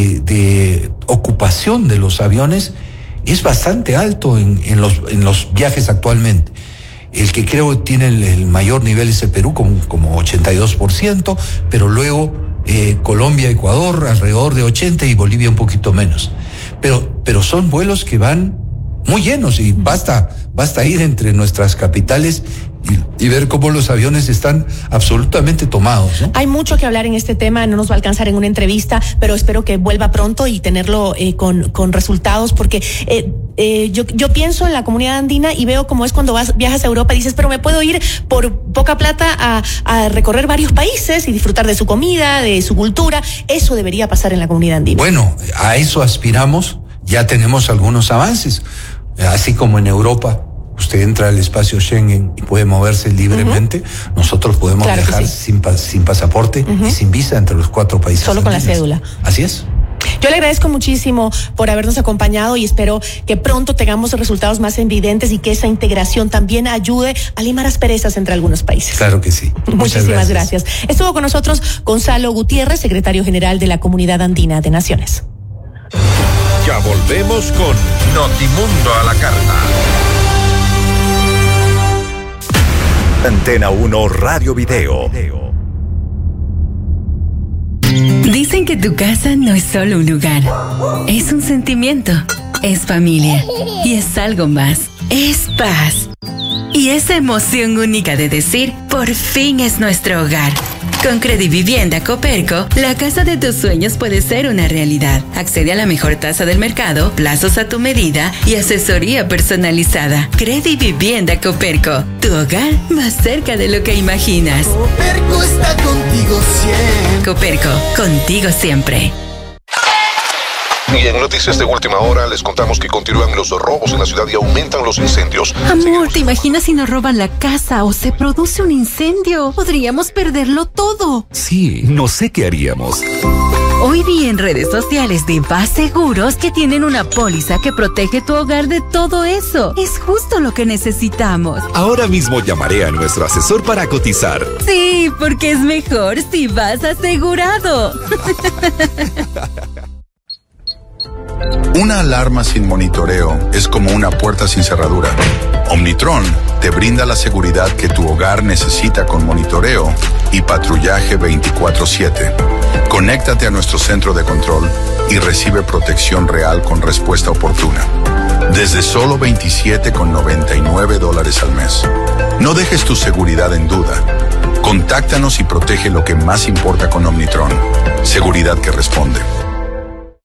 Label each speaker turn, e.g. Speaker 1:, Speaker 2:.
Speaker 1: de ocupación de los aviones es bastante alto en los viajes actualmente. El que creo tiene el mayor nivel es el Perú, como 82%, pero luego Colombia, Ecuador, alrededor de 80%, y Bolivia un poquito menos. Pero son vuelos que van muy llenos, y basta ir entre nuestras capitales y ver cómo los aviones están absolutamente tomados, ¿no?
Speaker 2: Hay mucho que hablar en este tema, no nos va a alcanzar en una entrevista, pero espero que vuelva pronto y tenerlo con resultados, porque yo pienso en la comunidad andina y veo cómo es cuando viajas a Europa y dices, pero me puedo ir por poca plata a recorrer varios países y disfrutar de su comida, de su cultura. Eso debería pasar en la comunidad andina.
Speaker 1: Bueno, a eso aspiramos, ya tenemos algunos avances, así como en Europa. Usted entra al espacio Schengen y puede moverse libremente. Nosotros podemos viajar sin pasaporte y sin visa entre los 4 países.
Speaker 2: Solo con la cédula.
Speaker 1: Así es.
Speaker 2: Yo le agradezco muchísimo por habernos acompañado y espero que pronto tengamos resultados más evidentes y que esa integración también ayude a limar asperezas entre algunos países.
Speaker 1: Claro que sí.
Speaker 2: Muchísimas gracias. Estuvo con nosotros Gonzalo Gutiérrez, secretario general de la Comunidad Andina de Naciones.
Speaker 3: Ya volvemos con Notimundo a la Carta. Antena 1 Radio Video.
Speaker 4: Dicen que tu casa no es solo un lugar, es un sentimiento, es familia y es algo más, es paz. Y esa emoción única de decir, por fin es nuestro hogar. Con Credivivienda Coperco, la casa de tus sueños puede ser una realidad. Accede a la mejor tasa del mercado, plazos a tu medida y asesoría personalizada. Credivivienda Coperco, tu hogar más cerca de lo que imaginas.
Speaker 5: Coperco está contigo siempre.
Speaker 4: Coperco, contigo siempre.
Speaker 3: Y en noticias de última hora les contamos que continúan los robos en la ciudad y aumentan los incendios.
Speaker 6: Amor, ¿te imaginas si nos roban la casa o se produce un incendio? Podríamos perderlo todo.
Speaker 7: Sí, no sé qué haríamos.
Speaker 6: Hoy vi en redes sociales de VAS Seguros que tienen una póliza que protege tu hogar de todo eso. Es justo lo que necesitamos.
Speaker 7: Ahora mismo llamaré a nuestro asesor para cotizar.
Speaker 6: Sí, porque es mejor si vas asegurado.
Speaker 8: Una alarma sin monitoreo es como una puerta sin cerradura. Omnitron te brinda la seguridad que tu hogar necesita con monitoreo y patrullaje 24/7. Conéctate a nuestro centro de control y recibe protección real con respuesta oportuna. Desde solo $27,99 al mes. No dejes tu seguridad en duda. Contáctanos y protege lo que más importa con Omnitron. Seguridad que responde.